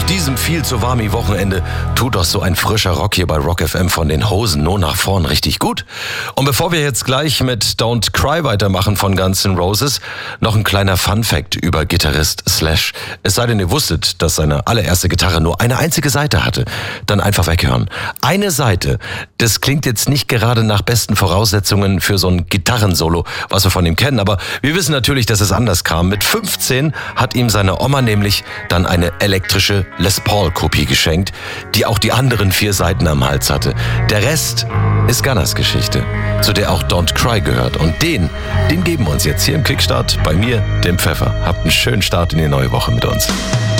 diesem viel zu warmen Wochenende tut doch so ein frischer Rock hier bei Rock FM von den Hosen nur nach vorn richtig gut. Und bevor wir jetzt gleich mit Don't Cry weitermachen von Guns N' Roses, noch ein kleiner Fun-Fact über Gitarrist Slash. Es sei denn, ihr wusstet, dass seine allererste Gitarre nur eine einzige Seite hatte. Dann einfach weghören. Eine Seite, das klingt jetzt nicht gerade nach besten Voraussetzungen für so ein Gitarrensolo, was wir von ihm kennen. Aber wir wissen natürlich, dass es anders kam. Mit 15 hat ihm seine Oma nämlich dann eine elektrische Les Paul-Kopie geschenkt, die auch die anderen 4 Seiten am Hals hatte. Der Rest ist Gunners Geschichte, zu der auch Don't Cry gehört. Und den geben wir uns jetzt hier im Kickstart bei mir, dem Pfeffer. Habt einen schönen Start in die neue Woche mit uns.